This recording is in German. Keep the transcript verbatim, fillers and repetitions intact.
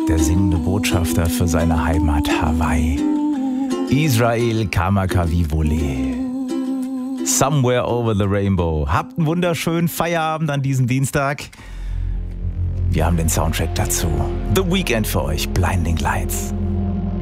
der singende Botschafter für seine Heimat Hawaii. Israel Kamakawiwo'ole. Somewhere over the rainbow. Habt einen wunderschönen Feierabend an diesem Dienstag. Wir haben den Soundtrack dazu. The Weeknd für euch, Blinding Lights.